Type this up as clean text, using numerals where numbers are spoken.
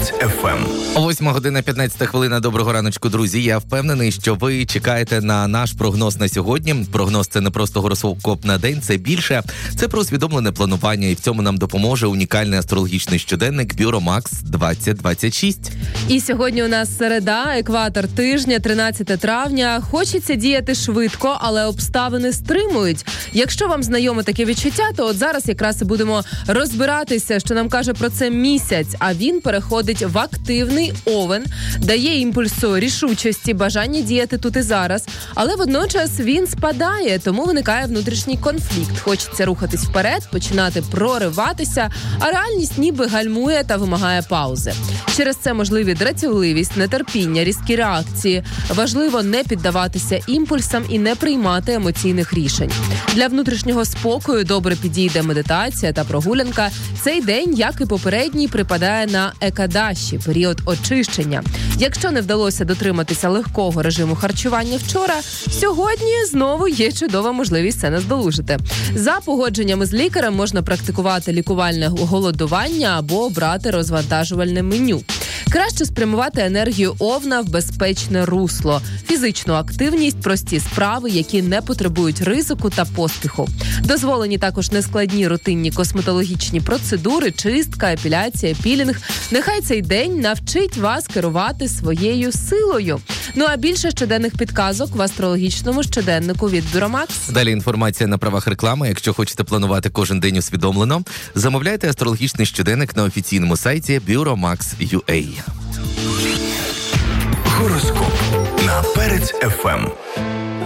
Перець ФМ. 8:15. Доброго раночку, друзі. Я впевнений, що ви чекаєте на наш прогноз на сьогодні. Прогноз – це не просто гороскоп на день, це більше. Це про усвідомлене планування, і в цьому нам допоможе унікальний астрологічний щоденник Buromax 2026. І сьогодні у нас середа, екватор тижня, 13 травня. Хочеться діяти швидко, але обставини стримують. Якщо вам знайоме таке відчуття, то от зараз якраз і будемо розбиратися, що нам каже про це місяць, а він переходить в активний Овен, дає імпульсу рішучості, бажання діяти тут і зараз, але водночас він спадає, тому виникає внутрішній конфлікт. Хочеться рухатись вперед, починати прориватися, а реальність ніби гальмує та вимагає паузи. Через це можливі дратівливість, нетерпіння, різкі реакції. Важливо не піддаватися імпульсам і не приймати емоційних рішень. Для внутрішнього спокою добре підійде медитація та прогулянка. Цей день, як і попередній, припадає на екадаші, період очищення. Якщо не вдалося дотриматися легкого режиму харчування вчора, сьогодні знову є чудова можливість це наздолужити. За погодженнями з лікарем можна практикувати лікувальне голодування або обрати розвантажувальне меню. Краще спрямувати енергію Овна в безпечне русло, фізичну активність, прості справи, які не потребують ризику та поспіху. Дозволені також нескладні рутинні косметологічні процедури, чистка, епіляція, пілінг. Нехай цей день навчить вас керувати своєю силою. Ну а більше щоденних підказок в астрологічному щоденнику від Buromax. Далі інформація на правах реклами. Якщо хочете планувати кожен день усвідомлено, замовляйте астрологічний щоденник на офіційному сайті Buromax.ua. Гороскоп на Перець ФМ.